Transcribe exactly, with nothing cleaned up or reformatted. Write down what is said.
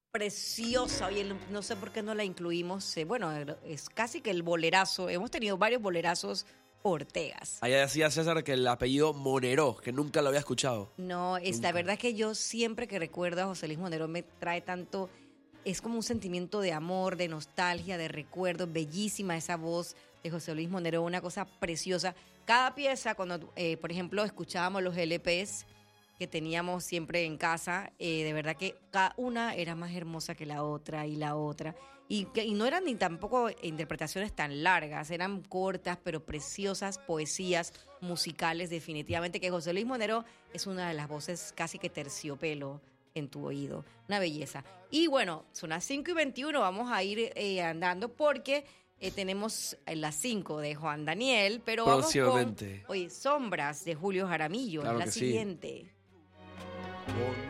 preciosa. Oye, no sé por qué no la incluimos. eh, Bueno, es casi que el bolerazo. Hemos tenido varios bolerazos Ortegas. Allá decía César que el apellido Monero, que nunca lo había escuchado. No, es Nunca. la verdad es que yo siempre que recuerdo a José Luis Monero me trae tanto, es como un sentimiento de amor, de nostalgia, de recuerdo, bellísima esa voz de José Luis Monero, una cosa preciosa. Cada pieza, cuando, eh, por ejemplo, escuchábamos los L Pes que teníamos siempre en casa, eh, de verdad que cada una era más hermosa que la otra y la otra. Y, que, y no eran ni tampoco interpretaciones tan largas, eran cortas pero preciosas poesías musicales definitivamente, que José Luis Monero es una de las voces casi que terciopelo en tu oído, una belleza. Y bueno, son las cinco y veintiuno, vamos a ir eh, andando porque eh, tenemos las cinco de Juan Daniel, pero vamos con, Próximamente. oye, Sombras de Julio Jaramillo, Claro es la que sí. siguiente. Con